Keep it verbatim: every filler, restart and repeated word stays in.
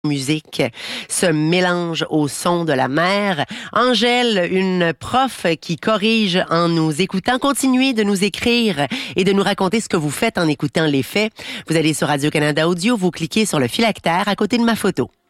musique se mélange au son de la mer. Angèle, une prof qui corrige en nous écoutant. Continuez de nous écrire et de nous raconter ce que vous faites en écoutant les faits. Vous allez sur Radio-Canada Audio, vous cliquez sur le phylactère à côté de ma photo.